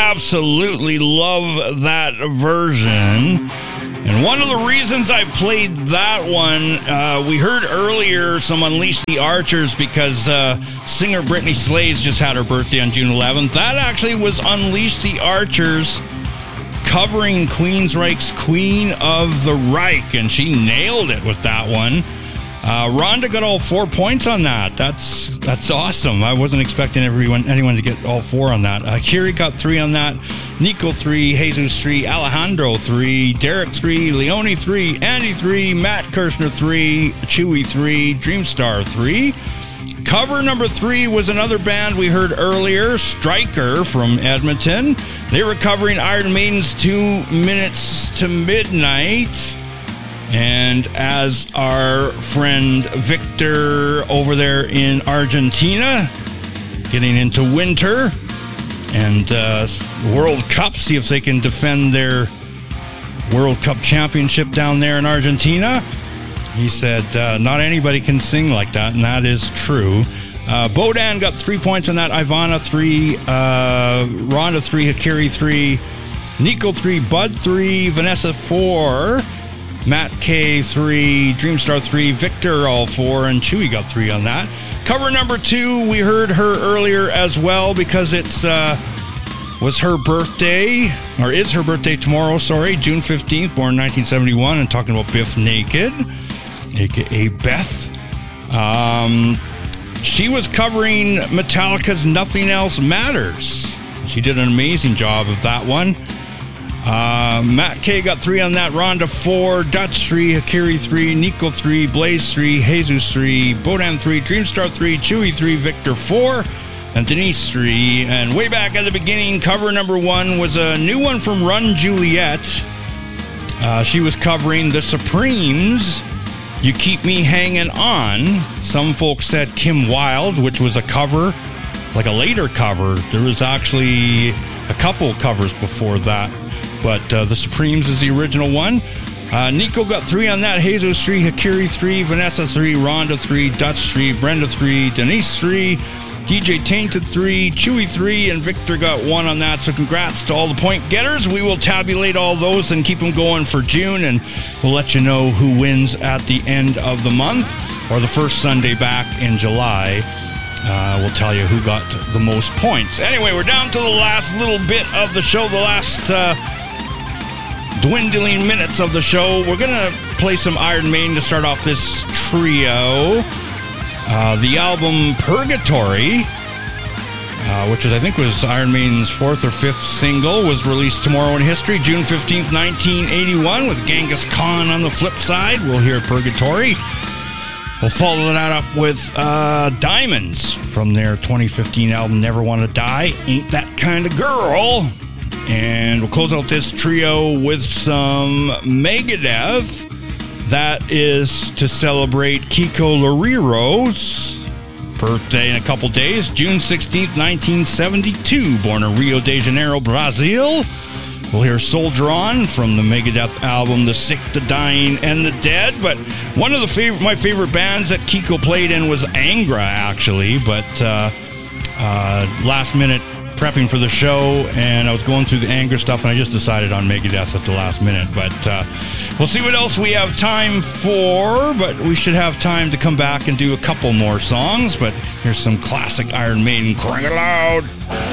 absolutely love that version. And one of the reasons I played that one, we heard earlier some Unleash the Archers because singer Brittany Slays just had her birthday on June 11th. That actually was Unleash the Archers covering Queensryche's Queen of the Reich, and she nailed it with that one. Rhonda got all 4 points on that. That's awesome. I wasn't expecting anyone to get all 4 on that. Kiri got 3 on that. Nico 3, Jesus 3, Alejandro 3, Derek 3, Leonie 3, Andy 3, Matt Kirshner 3, Chewy 3, Dreamstar 3. Cover number 3 was another band we heard earlier, Striker from Edmonton. They were covering Iron Maiden's 2 Minutes to Midnight. And as our friend Victor over there in Argentina, getting into winter and World Cup, see if they can defend their World Cup championship down there in Argentina. He said, not anybody can sing like that, and that is true. Bodan got 3 points on that. Ivana 3, Rhonda 3, Hakiri 3, Nico 3, Bud 3, Vanessa 4, Matt K 3, Dreamstar 3, Victor all 4, and Chewy got 3 on that. Cover number 2, we heard her earlier as well because it's was her birthday, or is her birthday tomorrow, June 15th, born 1971, and talking about Biff Naked, aka Beth. She was covering Metallica's Nothing Else Matters. She did an amazing job of that one. Matt K got 3 on that, Rhonda 4, Dutch 3, Hakiri 3, Nico 3, Blaze 3, Jesus 3, Bodan 3, Dreamstar 3, Chewy 3, Victor 4, and Denise 3. And way back at the beginning, cover number 1 was a new one from Run Juliet. She was covering The Supremes, You Keep Me Hanging On. Some folks said Kim Wilde, which was a cover, like a later cover. There was actually a couple covers before that. But The Supremes is the original one. Nico got 3 on that. Jesus 3, Hakiri 3, Vanessa 3, Rhonda 3, Dutch 3, Brenda 3, Denise 3, DJ Tainted 3, Chewy 3, and Victor got 1 on that. So congrats to all the point getters. We will tabulate all those and keep them going for June, and we'll let you know who wins at the end of the month or the first Sunday back in July. We'll tell you who got the most points. Anyway, we're down to the last little bit of the show, the last dwindling minutes of the show. We're going to play some Iron Maiden to start off this trio. The album Purgatory, which I think was Iron Maiden's 4th or 5th single, was released tomorrow in history, June 15th, 1981, with Genghis Khan on the flip side. We'll hear Purgatory. We'll follow that up with Diamonds from their 2015 album Never Wanna Die, Ain't That Kind of Girl. And we'll close out this trio with some Megadeth. That is to celebrate Kiko Loureiro's birthday in a couple days, June 16th, 1972, born in Rio de Janeiro, Brazil. We'll hear Soldier On from the Megadeth album The Sick, the Dying, and the Dead. But one of my favorite bands that Kiko played in was Angra, actually. But last minute prepping for the show, and I was going through the Angra stuff, and I just decided on Megadeth at the last minute. But we'll see what else we have time for. But we should have time to come back and do a couple more songs. But here's some classic Iron Maiden. Crank it loud.